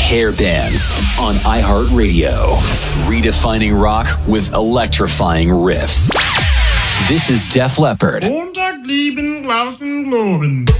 Hair Bands on iHeartRadio. Redefining rock with electrifying riffs. This is Def Leppard. Montag lieben, glauben, globen.